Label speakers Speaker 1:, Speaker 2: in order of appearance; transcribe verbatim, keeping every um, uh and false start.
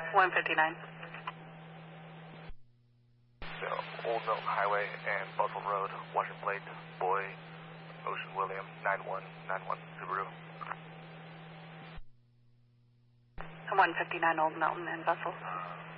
Speaker 1: one fifty-nine.
Speaker 2: So, Old Milton Highway and Bustle Road, Washington Plate, Boy, Ocean William, nine one nine one Subaru.
Speaker 1: one fifty-nine Old Milton and Bustle.